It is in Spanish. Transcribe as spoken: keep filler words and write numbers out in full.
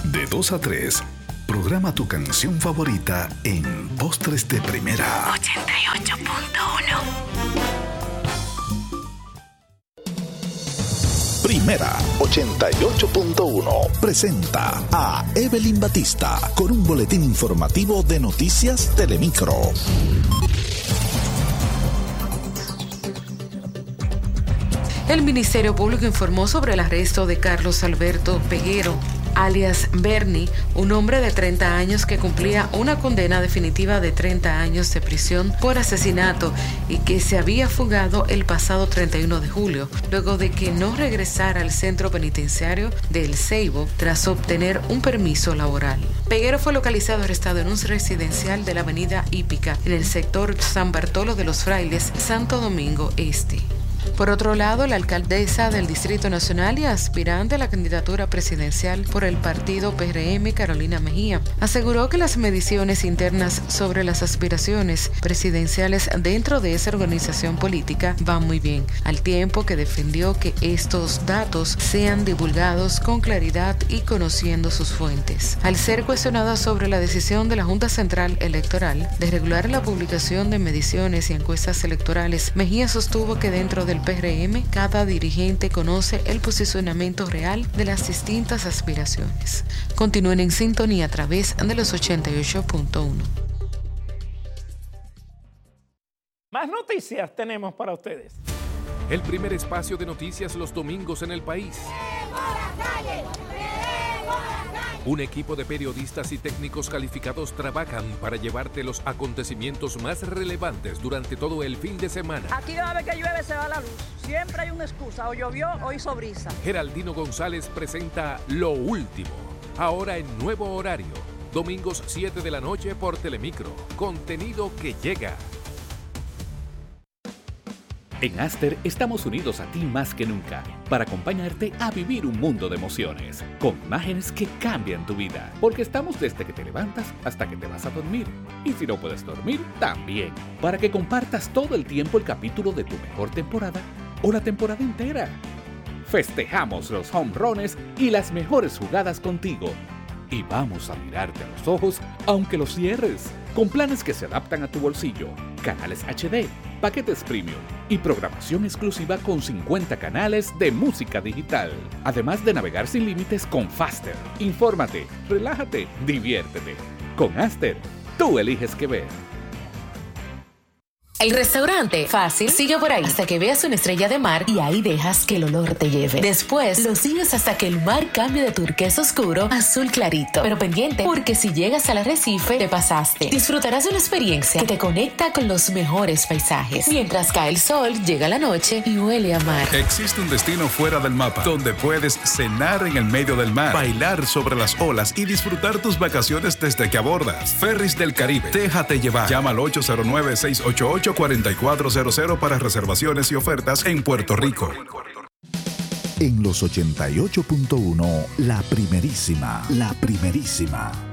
De dos a tres, programa tu canción favorita en Postres de Primera. ochenta y ocho punto uno. Primera ochenta y ocho punto uno presenta a Evelyn Batista con un boletín informativo de Noticias Telemicro. El Ministerio Público informó sobre el arresto de Carlos Alberto Peguero, alias Bernie, un hombre de treinta años que cumplía una condena definitiva de treinta años de prisión por asesinato y que se había fugado el pasado treinta y uno de julio, luego de que no regresara al centro penitenciario de El Ceibo tras obtener un permiso laboral. Peguero fue localizado arrestado en un residencial de la avenida Hípica, en el sector San Bartolo de los Frailes, Santo Domingo Este. Por otro lado, la alcaldesa del Distrito Nacional y aspirante a la candidatura presidencial por el partido P R M, Carolina Mejía, aseguró que las mediciones internas sobre las aspiraciones presidenciales dentro de esa organización política van muy bien, al tiempo que defendió que estos datos sean divulgados con claridad y conociendo sus fuentes. Al ser cuestionada sobre la decisión de la Junta Central Electoral de regular la publicación de mediciones y encuestas electorales, Mejía sostuvo que dentro del P R M, cada dirigente conoce el posicionamiento real de las distintas aspiraciones. Continúen en sintonía a través de los ochenta y ocho punto uno. Más noticias tenemos para ustedes. El primer espacio de noticias los domingos en el país. Un equipo de periodistas y técnicos calificados trabajan para llevarte los acontecimientos más relevantes durante todo el fin de semana. Aquí cada vez que llueve se va la luz. Siempre hay una excusa. O llovió o hizo brisa. Geraldino González presenta Lo Último. Ahora en nuevo horario. Domingos siete de la noche por Telemicro. Contenido que llega. En Aster estamos unidos a ti más que nunca para acompañarte a vivir un mundo de emociones, con imágenes que cambian tu vida, porque estamos desde que te levantas hasta que te vas a dormir. Y si no puedes dormir, también, para que compartas todo el tiempo el capítulo de tu mejor temporada o la temporada entera. Festejamos los home runs y las mejores jugadas contigo. Y vamos a mirarte a los ojos aunque los cierres, con planes que se adaptan a tu bolsillo, canales H D, paquetes premium y programación exclusiva con cincuenta canales de música digital. Además de navegar sin límites con Faster. Infórmate, relájate, diviértete. Con Aster, tú eliges qué ver. El restaurante fácil sigue por ahí hasta que veas una estrella de mar y ahí dejas que el olor te lleve. Después lo sigues hasta que el mar cambie de turquesa oscuro a azul clarito. Pero pendiente, porque si llegas al arrecife te pasaste. Disfrutarás de una experiencia que te conecta con los mejores paisajes. Mientras cae el sol, llega la noche y huele a mar. Existe un destino fuera del mapa donde puedes cenar en el medio del mar, bailar sobre las olas y disfrutar tus vacaciones desde que abordas. Ferris del Caribe, déjate llevar. Llama al ocho cero nueve, seis ocho ocho, cuatro cuatro cero cero para reservaciones y ofertas en Puerto Rico. En los ochenta y ocho punto uno, la primerísima, la primerísima.